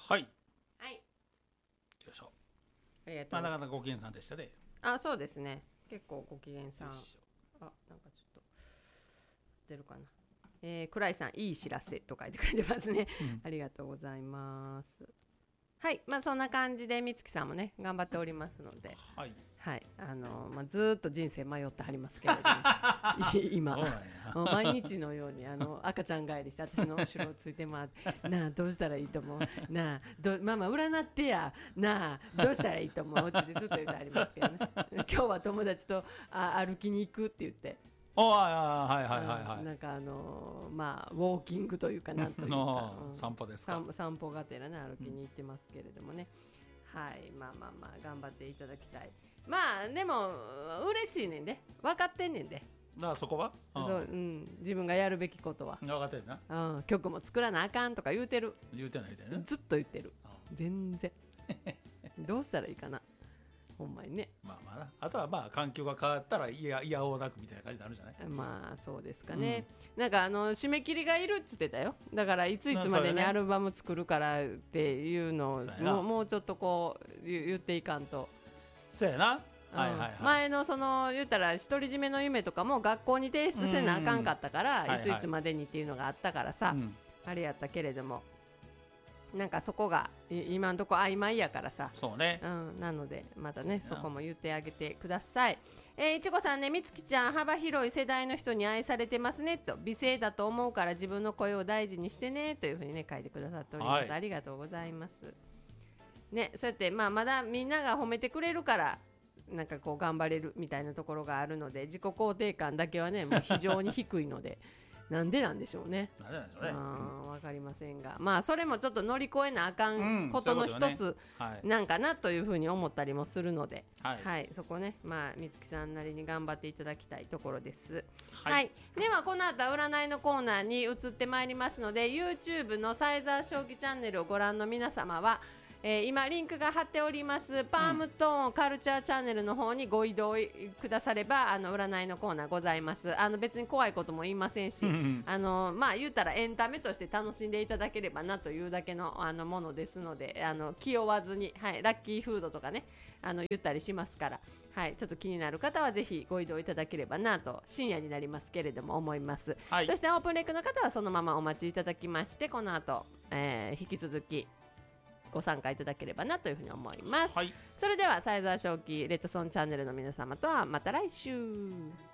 はい。 はい。 よいしょ。 ありがとう。 なかなかご機嫌さんでしたね。 あ、そうですね。結構ご機嫌さん。 よいしょ。 なんかちょっと出るかな。倉井さん、いい知らせと書いてくれてますね。ありがとうございます。はい、そんな感じで美月さんもね頑張っておりますので、 はい。 はい、ずーっと人生迷ってはりますけれども今そうなんや。 もう毎日のように赤ちゃん帰りして私の後ろをついて回ってなあどうしたらいいと思うなあママ占ってやなあどうしたらいいと思うってずっと言ってありますけどね今日は友達と歩きに行くって言ってはいはいはいはい。 なんかウォーキングというかなんというか、 散歩ですか。 散歩がてらね歩きに行ってますけれどもね、はい頑張っていただきたい。でも嬉しいねんで分かってんねんで、 だからそこは、 自分がやるべきことは、 分かってるな。 曲も作らなあかんとか言うてる、 言うてないでね。 ずっと言ってる、全然どうしたらいいかなほんまにね。 あとは環境が変わったらいやおうなくみたいな感じになるじゃない。 そうですかね、なんか締め切りがいるって言ってたよ。だからいついつまでにアルバム作るからっていうのをもうちょっとこう言っていかんと。 そうやな。 前の言ったら独り占めの夢とかも学校に提出せなあかんかったから、いついつまでにっていうのがあったからさ、あれやったけれども、なんかそこが今んとこ曖昧やからさ。 そうね。 なのでまたねそこも言ってあげてください。いちごさんね、みつきちゃん幅広い世代の人に愛されてますねと、美声だと思うから自分の声を大事にしてねというふうにね書いてくださっております、ありがとうございますね。そうやってまだみんなが褒めてくれるからなんかこう頑張れるみたいなところがあるので、自己肯定感だけはねもう非常に低いのでなんでなんでしょうね。わかりませんが、それもちょっと乗り越えなあかんことの一つなんかなというふうに思ったりもするので、そこねみつきさんなりに頑張っていただきたいところです。ではこの後は占いのコーナーに移ってまいりますので、 YouTube のサイザー将棋チャンネルをご覧の皆様は今リンクが貼っておりますパームトーンカルチャーチャンネルの方にご移動くだされば占いのコーナーございます。別に怖いことも言いませんし言ったらエンタメとして楽しんでいただければなというだけのものですので、気負わずに、ラッキーフードとかね言ったりしますから、ちょっと気になる方はぜひご移動いただければなと深夜になりますけれども思います。そしてオープンレックの方はそのままお待ちいただきまして、この後、引き続きご参加いただければなというふうに思います。それではサイザー将棋レッドソンチャンネルの皆様とはまた来週。